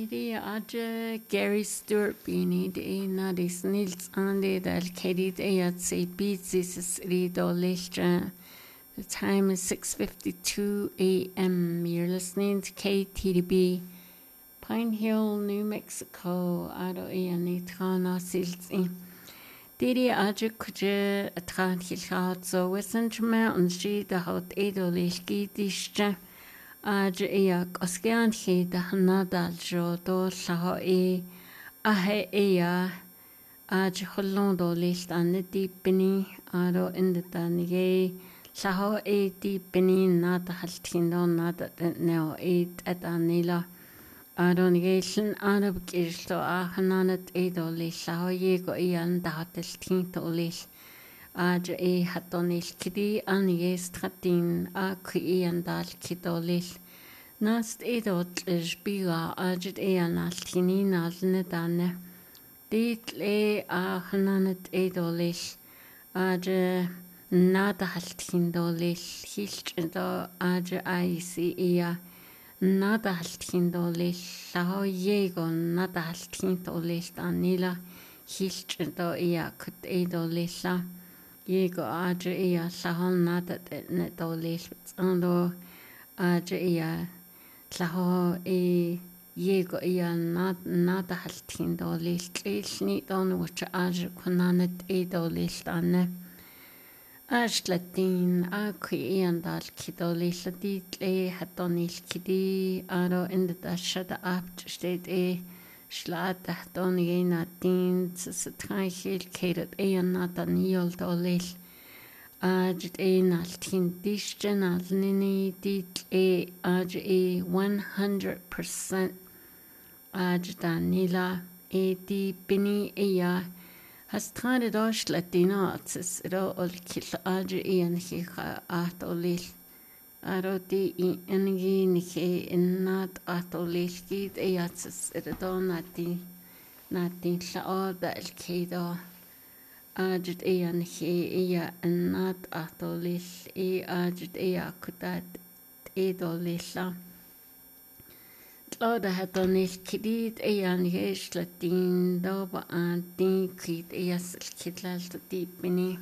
Idi aja Gary Stewart bini de na dis nils ande dal kedit ayat say beats is rido lishtra. The time is 6:52 a.m. You're listening to KTDB, Pine Hill, New Mexico. Ado ayani trana silzi. Didi aja kuja atran hilhat so wesentma on she the hot edo lishki dishtra. Aja oskean he the hanada jo do laho ahe aja holondo list an the deepini aro in the tanige laho deepini nada haltindo nada neo at anila aro negation arab kirsto hananat edo list laho yego an datel tinto list aja hatonil kidi an stratin kui an dal kidolil nast edot biga aja an altinin alnedane dit hananat edolil aja nada haltindolil hilchindo aja nada haltindolil laho yego nada haltindolil anila hilchindo kut edolil Yego aja lahon nada netolil ando aja laho yego nada haltin dolil tlilni don which aja kunanet dolil ane latin aki andal kidolil tle hatonil kidi aro in the dashada apt state Slata Tony Natin Satrahil Kated Nata Neil Dolil Ajit Naltin Dish General Nini Dit Aj 100% Ajdanila Di Bini has tried Osh Latino Tis Ro Ol Kil Aj and Hiha Atolil Aroti energy nike in not atolishkid eats redon nati lao da el kedo ajit he and not atolish ajit kutat edolila Tloda hatonil kidit yesh latin doba anti kid kidlal to deepini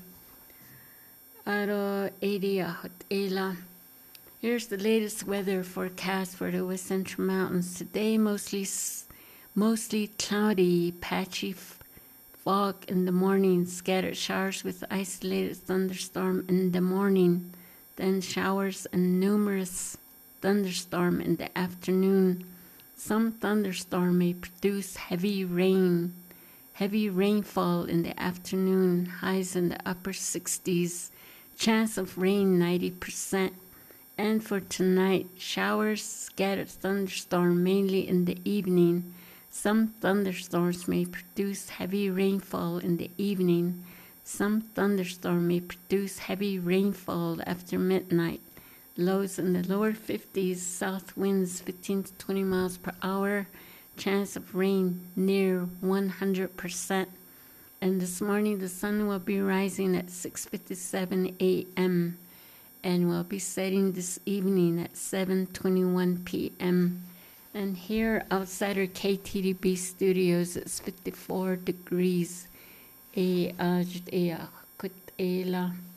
aro hot ela Here's the latest weather forecast for the West Central Mountains. Today, mostly cloudy, patchy fog in the morning, scattered showers with isolated thunderstorm in the morning, then showers and numerous thunderstorm in the afternoon. Some thunderstorm may produce heavy rainfall in the afternoon, highs in the upper 60s, chance of rain 90%. And for tonight, showers, scattered thunderstorm mainly in the evening. Some thunderstorms may produce heavy rainfall in the evening. Some thunderstorm may produce heavy rainfall after midnight. Lows in the lower 50s, south winds 15 to 20 miles per hour. Chance of rain near 100%. And this morning, the sun will be rising at 6:57 a.m. and will be setting this evening at 7:21 p.m. And here outside our KTDB studios, it's 54 degrees.